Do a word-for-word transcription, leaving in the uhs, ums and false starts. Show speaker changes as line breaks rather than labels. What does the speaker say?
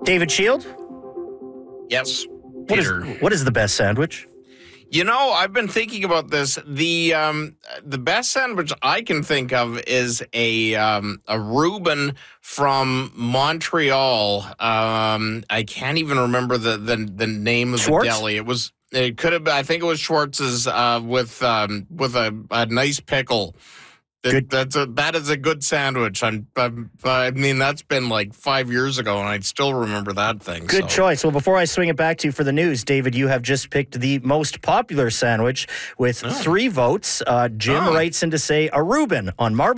David Shield?
Yes,
What is,
Peter.
what is the best sandwich?
You know, I've been thinking about this. The um, the best sandwich I can think of is a um, a Reuben from Montreal. Um, I can't even remember the the, the name of
Schwartz?
the deli. It was it could have been, I think it was Schwartz's uh, with um, with a, a nice pickle. That,
Good.
That's a that is a good sandwich. I'm, I'm I mean that's been like five years ago, and I still remember that thing.
Good
so.
choice. Well, before I swing it back to you for the news, David, you have just picked the most popular sandwich with
Oh.
three votes. Uh, Jim
Oh.
writes in to say a Reuben on Marble